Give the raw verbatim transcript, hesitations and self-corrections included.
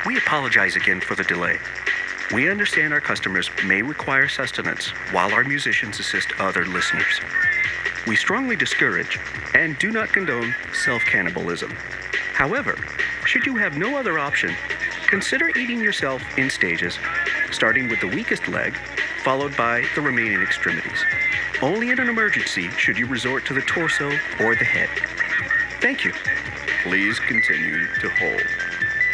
We apologize again for the delay. We understand our customers may require sustenance while our musicians assist other listeners. We strongly discourage and do not condone self-cannibalism. However, should you have no other option, consider eating yourself in stages, starting with the weakest leg, followed by the remaining extremities. Only in an emergency should you resort to the torso or the head. Thank you. Please continue to hold.